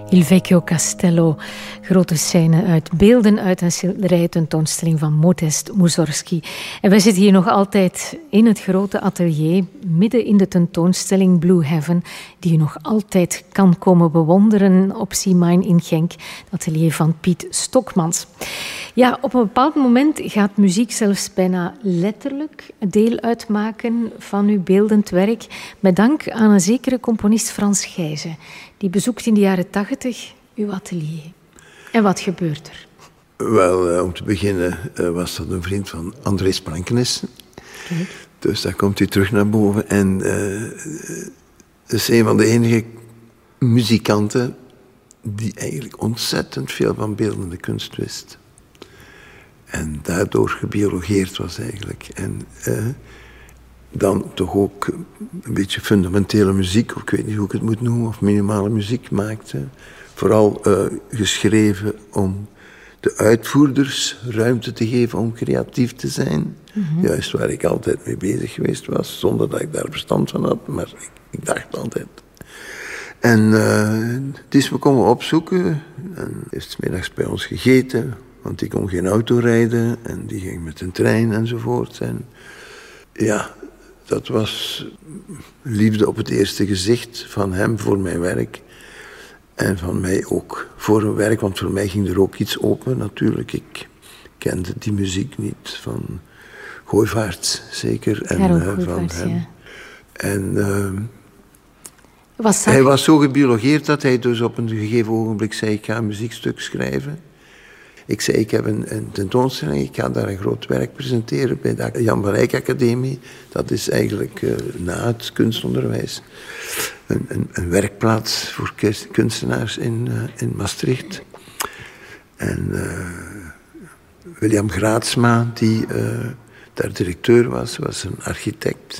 Il Vecchio Castello, grote scène uit beelden uit een schilderij-tentoonstelling van Modest Mussorgsky. En wij zitten hier nog altijd in het grote atelier, midden in de tentoonstelling Blue Heaven, die je nog altijd kan komen bewonderen op C-Mine in Genk, het atelier van Piet Stokmans. Ja, op een bepaald moment gaat muziek zelfs bijna letterlijk deel uitmaken van uw beeldend werk, met dank aan een zekere componist Frans Gijzen. Die bezoekt in de jaren 80 uw atelier. En wat gebeurt er? Wel, om te beginnen was dat een vriend van Andries Plankenis. Kijk. Dus daar komt hij terug naar boven. En is een van de enige muzikanten die eigenlijk ontzettend veel van beeldende kunst wist. En daardoor gebiologeerd was eigenlijk. En dan toch ook een beetje fundamentele muziek, of ik weet niet hoe ik het moet noemen, of minimale muziek maakte. Vooral geschreven om de uitvoerders ruimte te geven om creatief te zijn. Mm-hmm. Juist waar ik altijd mee bezig geweest was, zonder dat ik daar verstand van had, maar ik dacht altijd. En dus we komen opzoeken, en eerst 's middags bij ons gegeten, want die kon geen auto rijden, en die ging met een trein enzovoort. En ja, dat was liefde op het eerste gezicht van hem voor mijn werk. En van mij ook voor een werk, want voor mij ging er ook iets open natuurlijk. Ik kende die muziek niet van Gooivaerts, zeker. En van hem. Ja. En hij was zo gebiologeerd dat hij dus op een gegeven ogenblik zei, ik ga een muziekstuk schrijven. Ik zei, ik heb een tentoonstelling, ik ga daar een groot werk presenteren bij de Jan van Eyck Academie. Dat is eigenlijk na het kunstonderwijs een werkplaats voor kunstenaars in Maastricht. En William Graatsma, die daar directeur was een architect.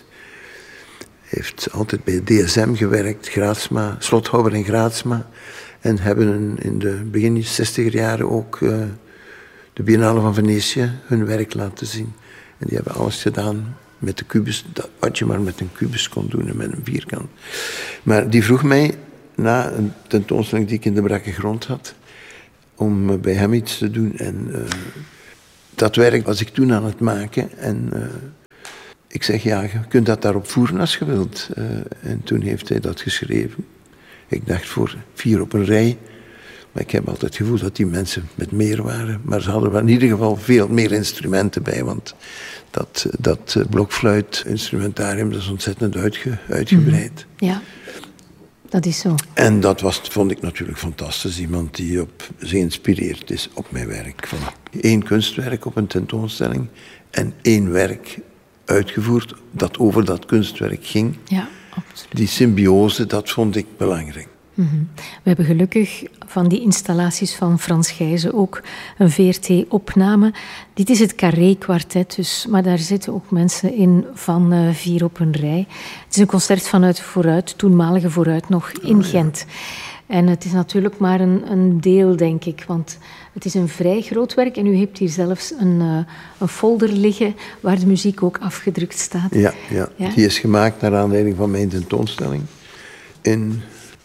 Heeft altijd bij DSM gewerkt, Graatsma, Slothouwer en Graatsma. En hebben in de begin 60er jaren ook de Biennale van Venetië hun werk laten zien. En die hebben alles gedaan met de kubus, wat je maar met een kubus kon doen en met een vierkant. Maar die vroeg mij, na een tentoonstelling die ik in de Brakke Grond had, om bij hem iets te doen. En dat werk was ik toen aan het maken. En ik zeg, ja, je kunt dat daarop voeren als je wilt. En toen heeft hij dat geschreven. Ik dacht voor 4 op een rij. Maar ik heb altijd het gevoel dat die mensen met meer waren. Maar ze hadden er in ieder geval veel meer instrumenten bij. Want dat blokfluit-instrumentarium, dat is ontzettend uitgebreid. Ja, dat is zo. En dat vond ik natuurlijk fantastisch. Iemand die geïnspireerd is op mijn werk. Van 1 kunstwerk op een tentoonstelling. En 1 werk uitgevoerd dat over dat kunstwerk ging. Ja. Absoluut. Die symbiose, dat vond ik belangrijk. Mm-hmm. We hebben gelukkig van die installaties van Frans Gijzen ook een VRT-opname. Dit is het Carré-kwartet, dus, maar daar zitten ook mensen in van 4 op een rij. Het is een concert vanuit Vooruit, toenmalige Vooruit, nog in Gent. En het is natuurlijk maar een deel, denk ik, want het is een vrij groot werk en u hebt hier zelfs een folder liggen waar de muziek ook afgedrukt staat. Ja, die is gemaakt naar aanleiding van mijn tentoonstelling in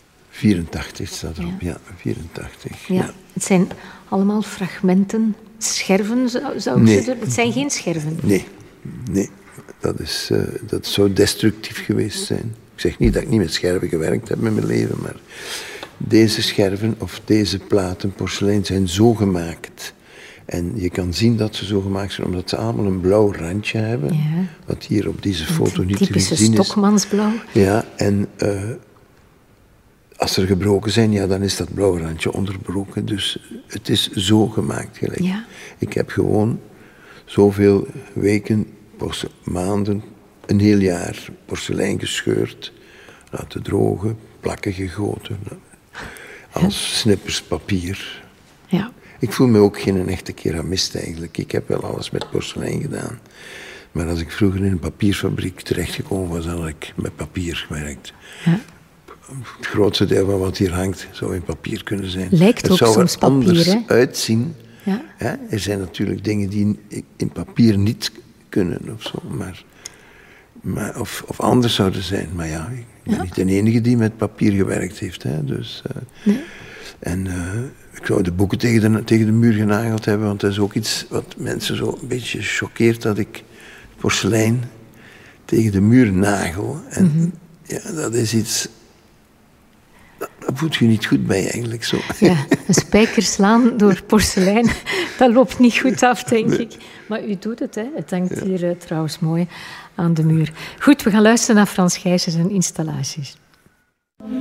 84 staat erop. Ja, 84. Ja. Het zijn allemaal fragmenten, scherven zou ik zeggen. Het zijn geen scherven. Nee. Dat zou destructief geweest zijn. Ik zeg niet dat ik niet met scherven gewerkt heb in mijn leven, maar deze scherven of deze platen porselein zijn zo gemaakt. En je kan zien dat ze zo gemaakt zijn omdat ze allemaal een blauw randje hebben. Ja. Wat hier op deze foto niet te zien is. Typische Stokmansblauw. Ja, en als er gebroken zijn, ja, dan is dat blauwe randje onderbroken. Dus het is zo gemaakt gelijk. Ja. Ik heb gewoon zoveel weken, maanden, een heel jaar porselein gescheurd, laten drogen, plakken gegoten. Als snippers papier. Ja. Ik voel me ook geen echte keramist eigenlijk. Ik heb wel alles met porselein gedaan. Maar als ik vroeger in een papierfabriek terechtgekomen was, dan had ik met papier gewerkt. Ja. Het grootste deel van wat hier hangt zou in papier kunnen zijn. Lijkt ook soms papier, hè? Het zou er anders uitzien. Ja. Ja, er zijn natuurlijk dingen die in papier niet kunnen of zo. Of anders zouden zijn. Maar ja, ik ben niet de enige die met papier gewerkt heeft. Hè, dus, nee. En ik zou de boeken tegen de muur genageld hebben, want dat is ook iets wat mensen zo een beetje choqueert, dat ik porselein tegen de muur nagel. En ja, dat is iets... Dat voelt je niet goed bij eigenlijk zo. Ja, een spijker slaan door porselein, dat loopt niet goed af, denk ik. Maar u doet het, hè? Het hangt hier trouwens mooi aan de muur. Goed, we gaan luisteren naar Frans Gijssen en installaties.